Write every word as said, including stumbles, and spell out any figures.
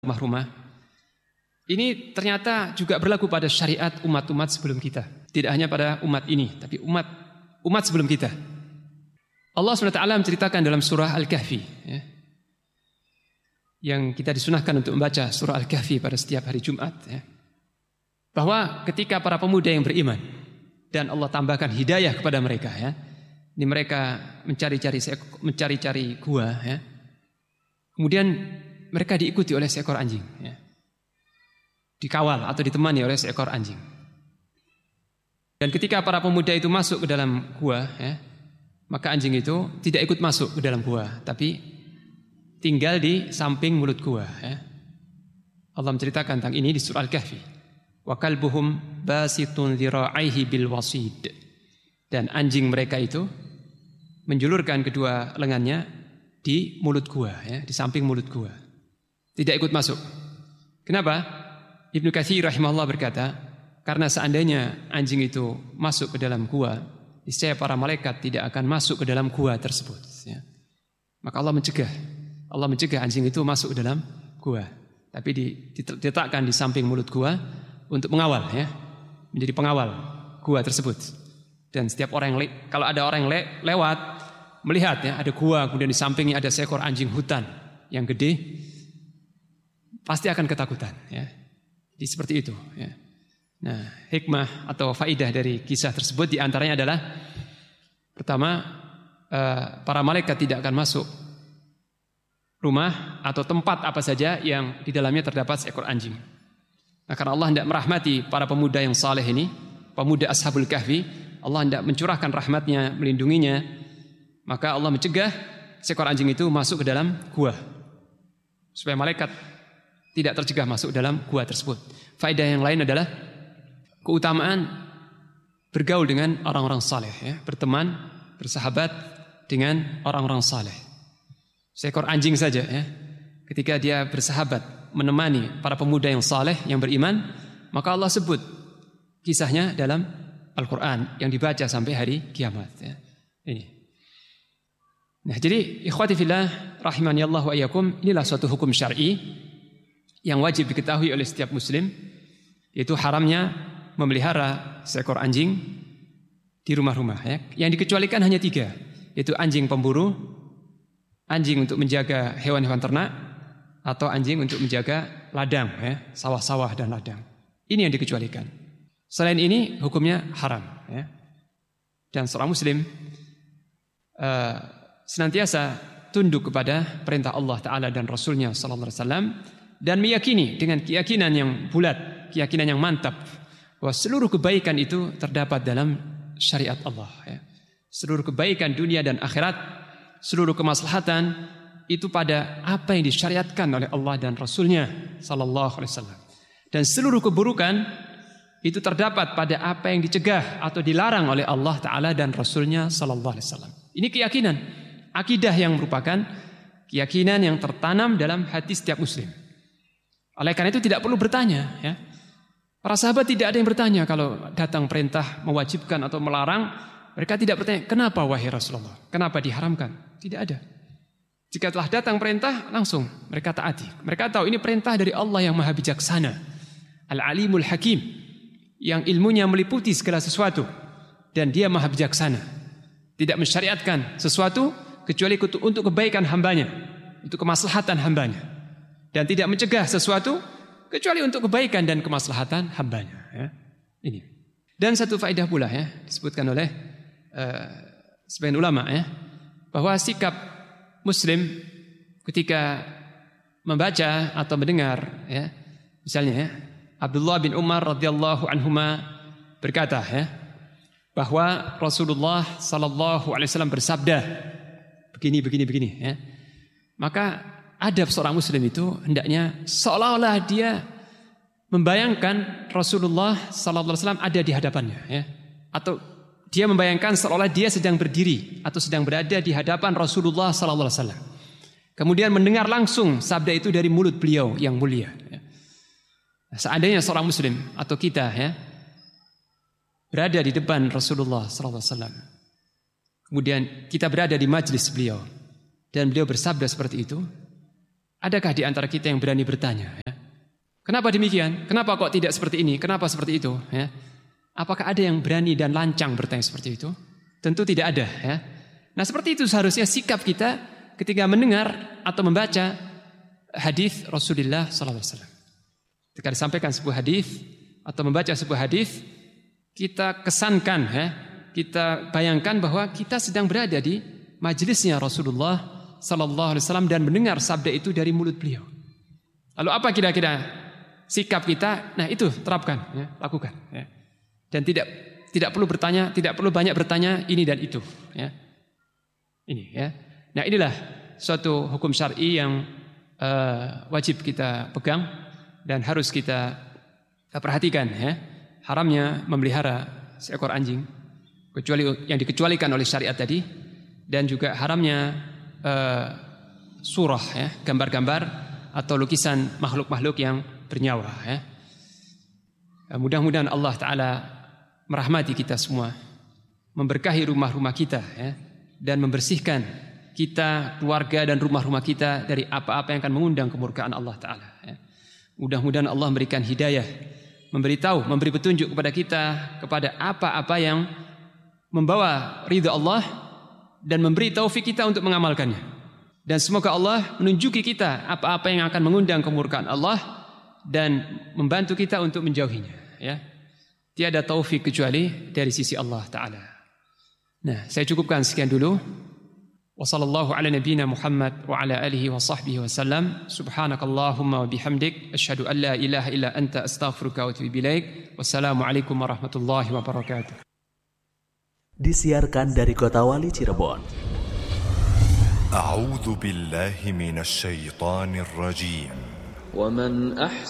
rumah-rumah. Ini ternyata juga berlaku pada syariat umat-umat sebelum kita. Tidak hanya pada umat ini, tapi umat umat sebelum kita. Allah subhanahu wa taala menceritakan dalam surah Al-Kahfi, ya, yang kita disunahkan untuk membaca surah Al-Kahfi pada setiap hari Jumat, ya, bahwa ketika para pemuda yang beriman dan Allah tambahkan hidayah kepada mereka, ya, ini mereka mencari-cari mencari-cari gua, ya, kemudian mereka diikuti oleh seekor anjing, ya, dikawal atau ditemani oleh seekor anjing. Dan ketika para pemuda itu masuk ke dalam gua, ya, maka anjing itu tidak ikut masuk ke dalam gua, tapi tinggal di samping mulut gua, ya. Allah menceritakan tentang ini di surah Al-Kahfi. Wa kalbuhum basitun dhira'aihi bil wasid. Dan anjing mereka itu menjulurkan kedua lengannya di mulut gua, ya, di samping mulut gua. Tidak ikut masuk. Kenapa? Ibnu Katsir rahimahullah berkata, karena seandainya anjing itu masuk ke dalam gua, niscaya para malaikat tidak akan masuk ke dalam gua tersebut, ya. Maka Allah mencegah, Allah mencegah anjing itu masuk ke dalam gua, tapi diletakkan di samping mulut gua untuk mengawal, ya, menjadi pengawal gua tersebut. Dan setiap orang yang le- kalau ada orang yang le- lewat melihat, ya, ada gua, kemudian di sampingnya ada seekor anjing hutan yang gede, pasti akan ketakutan, ya. Jadi seperti itu, ya. Nah, hikmah atau faidah dari kisah tersebut diantaranya adalah pertama, para malaikat tidak akan masuk rumah atau tempat apa saja yang di dalamnya terdapat seekor anjing. Nah, karena Allah hendak merahmati para pemuda yang saleh ini, pemuda Ashabul Kahfi, Allah hendak mencurahkan rahmatnya, melindunginya, maka Allah mencegah seekor anjing itu masuk ke dalam gua, supaya malaikat tidak tercegah masuk dalam gua tersebut. Faedah yang lain adalah keutamaan bergaul dengan orang-orang saleh, ya, berteman, bersahabat dengan orang-orang saleh. Seekor anjing saja, ya, ketika dia bersahabat menemani para pemuda yang saleh yang beriman, maka Allah sebut kisahnya dalam Al-Quran yang dibaca sampai hari kiamat, ya. Ini. Nah, jadi ikhwati fillah rahimani Allah wa iyyakum, inilah suatu hukum syar'i yang wajib diketahui oleh setiap muslim, yaitu haramnya memelihara seekor anjing di rumah-rumah, ya. Yang dikecualikan hanya tiga, yaitu anjing pemburu, anjing untuk menjaga hewan-hewan ternak, atau anjing untuk menjaga ladang, ya, sawah-sawah dan ladang. Ini yang dikecualikan. Selain ini hukumnya haram, ya. Dan seorang muslim uh, senantiasa tunduk kepada perintah Allah Ta'ala dan Rasulnya Sallallahu Alaihi Wasallam, dan meyakini dengan keyakinan yang bulat, keyakinan yang mantap, bahwa seluruh kebaikan itu terdapat dalam syariat Allah, ya. Seluruh kebaikan dunia dan akhirat, seluruh kemaslahatan itu pada apa yang disyariatkan oleh Allah dan Rasulnya Sallallahu Alaihi Wasallam. Dan seluruh keburukan itu terdapat pada apa yang dicegah atau dilarang oleh Allah Ta'ala dan Rasulnya Sallallahu Alaihi Wasallam. Ini keyakinan, akidah yang merupakan keyakinan yang tertanam dalam hati setiap muslim. Oleh karena itu tidak perlu bertanya, ya. Para sahabat tidak ada yang bertanya kalau datang perintah mewajibkan atau melarang. Mereka tidak bertanya, kenapa wahai Rasulullah, kenapa diharamkan? Tidak ada. Jika telah datang perintah, langsung mereka taati. Mereka tahu ini perintah dari Allah yang maha bijaksana, Al-Alimul Hakim, yang ilmunya meliputi segala sesuatu, dan dia maha bijaksana, tidak mensyariatkan sesuatu kecuali untuk kebaikan hambanya, untuk kemaslahatan hambanya, dan tidak mencegah sesuatu kecuali untuk kebaikan dan kemaslahatan hambanya, ya. Ini. Dan satu faedah pula, ya, disebutkan oleh uh, sebagian ulama, ya, bahwa sikap muslim ketika membaca atau mendengar, ya, misalnya, ya, Abdullah bin Umar radhiyallahu anhuma berkata, ya, bahwa Rasulullah sallallahu alaihi wasallam bersabda begini begini begini, ya. Maka adab seorang muslim itu hendaknya seolah-olah dia membayangkan Rasulullah sallallahu alaihi wasallam ada di hadapannya, ya. Atau dia membayangkan seolah-olah dia sedang berdiri atau sedang berada di hadapan Rasulullah sallallahu alaihi wasallam. Kemudian mendengar langsung sabda itu dari mulut beliau yang mulia, ya. Seandainya seorang muslim atau kita, ya, berada di depan Rasulullah sallallahu alaihi wasallam, kemudian kita berada di majlis beliau dan beliau bersabda seperti itu, Adakah di antara kita yang berani bertanya? Ya? Kenapa demikian? Kenapa kok tidak seperti ini? Kenapa seperti itu? Ya? Apakah ada yang berani dan lancang bertanya seperti itu? Tentu tidak ada. Ya? Nah seperti itu seharusnya sikap kita ketika mendengar atau membaca hadis Rasulullah sallallahu alaihi wasallam. Ketika disampaikan sebuah hadis atau membaca sebuah hadis, kita kesankan, ya, kita bayangkan bahwa kita sedang berada di majelisnya Rasulullah sallallahu alaihi wasallam dan mendengar sabda itu dari mulut beliau. Lalu apa kira-kira sikap kita? Nah itu terapkan, ya, lakukan. Ya. Dan tidak tidak perlu bertanya, tidak perlu banyak bertanya ini dan itu. Ya. Ini, ya. Nah inilah suatu hukum syar'i yang uh, wajib kita pegang dan harus kita perhatikan. Ya. Haramnya memelihara seekor anjing, kecuali yang dikecualikan oleh syariat tadi, dan juga haramnya Uh, surah, ya, gambar-gambar atau lukisan makhluk-makhluk yang bernyawa. Ya. Uh, mudah-mudahan Allah Ta'ala merahmati kita semua, memberkahi rumah-rumah kita, ya, dan membersihkan kita, keluarga dan rumah-rumah kita dari apa-apa yang akan mengundang kemurkaan Allah Ta'ala. Ya. Mudah-mudahan Allah memberikan hidayah, memberitahu, memberi petunjuk kepada kita kepada apa-apa yang membawa ridha Allah dan memberi taufik kita untuk mengamalkannya. Dan semoga Allah menunjuki kita apa-apa yang akan mengundang kemurkaan Allah dan membantu kita untuk menjauhinya. Ya. Tiada taufik kecuali dari sisi Allah Ta'ala. Nah, saya cukupkan sekian dulu. Wa sallallahu ala nabiyyina Muhammad wa ala alihi wa sahbihi wa sallam. Subhanakallahumma wa bihamdik. Asyhadu an la ilaha illa anta astaghfiruka wa atubu ilaik. Wassalamualaikum warahmatullahi wabarakatuh. Disiarkan dari Kota Wali Cirebon. A'udzu billahi minasy syaithanir rajim. Wa man ahsana